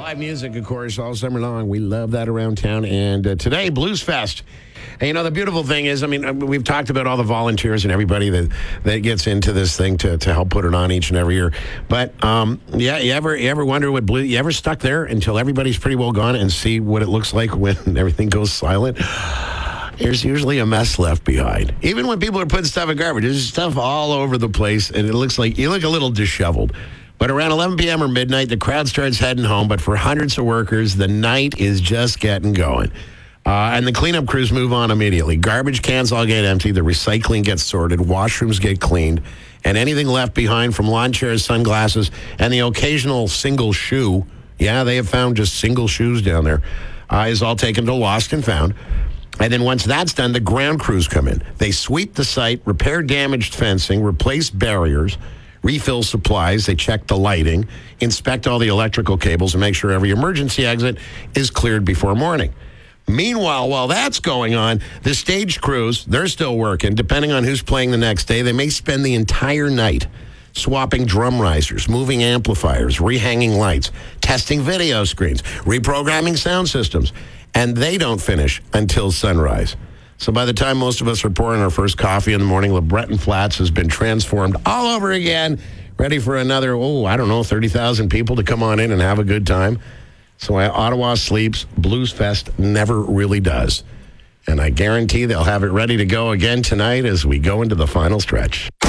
Live music, of course, all summer long. We love that around town. And today, Blues Fest. And, the beautiful thing is, we've talked about all the volunteers and everybody that gets into this thing to help put it on each and every year. But, you ever wonder what Blues, you ever stuck there until everybody's pretty well gone and see what it looks like when everything goes silent? There's usually a mess left behind. Even when people are putting stuff in garbage, there's stuff all over the place, and it looks like you look a little disheveled. But around 11 p.m. or midnight, the crowd starts heading home. But for hundreds of workers, the night is just getting going. And the cleanup crews move on immediately. Garbage cans all get emptied. The recycling gets sorted. Washrooms get cleaned. And anything left behind from lawn chairs, sunglasses, and the occasional single shoe, they have found just single shoes down there, is all taken to Lost and Found. And then once that's done, the ground crews come in. They sweep the site, repair damaged fencing, replace barriers, refill supplies. They check the lighting, inspect all the electrical cables, and make sure every emergency exit is cleared before morning. Meanwhile, while that's going on, the stage crews, they're still working. Depending on who's playing the next day, they may spend the entire night swapping drum risers, moving amplifiers, rehanging lights, testing video screens, reprogramming sound systems. And they don't finish until sunrise. So by the time most of us are pouring our first coffee in the morning, LeBreton Flats has been transformed all over again, ready for another, 30,000 people to come on in and have a good time. So while Ottawa sleeps, Blues Fest never really does. And I guarantee they'll have it ready to go again tonight as we go into the final stretch.